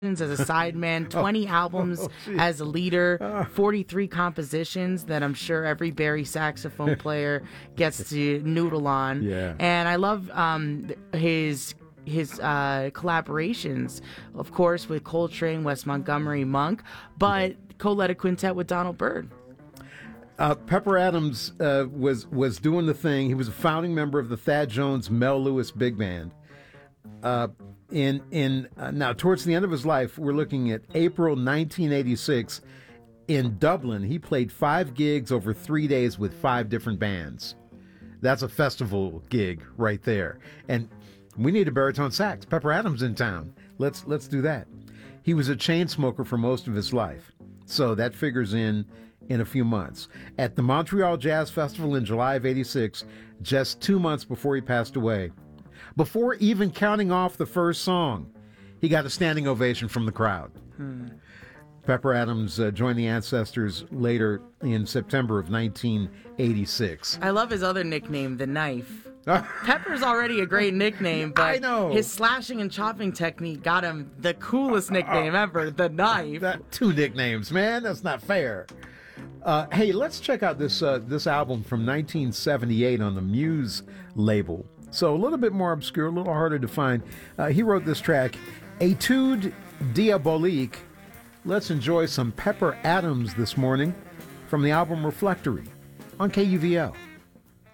as a sideman, 20 albums as a leader, 43 compositions that I'm sure every Barry saxophone player gets to noodle on. Yeah. And I love his collaborations, of course, with Coltrane, Wes Montgomery, Monk, but co-led a quintet with Donald Byrd. Pepper Adams was doing the thing. He was a founding member of the Thad Jones Mel Lewis Big Band. Now, towards the end of his life, we're looking at April 1986 in Dublin. He played 5 gigs over 3 days with 5 different bands. That's a festival gig right there. And we need a baritone sax. Pepper Adams in town. Let's do that. He was a chain smoker for most of his life, so that figures in a few months. At the Montreal Jazz Festival in July of '86, just 2 months before he passed away, before even counting off the first song, he got a standing ovation from the crowd. Pepper Adams joined the Ancestors later in September of 1986. I love his other nickname, The Knife. Pepper's already a great nickname, but I know. His slashing and chopping technique got him the coolest nickname ever, The Knife. 2 nicknames, man. That's not fair. Hey, let's check out this album from 1978 on the Muse label. So a little bit more obscure, a little harder to find. He wrote this track, Etude Diabolique. Let's enjoy some Pepper Adams this morning from the album Reflectory on KUVL.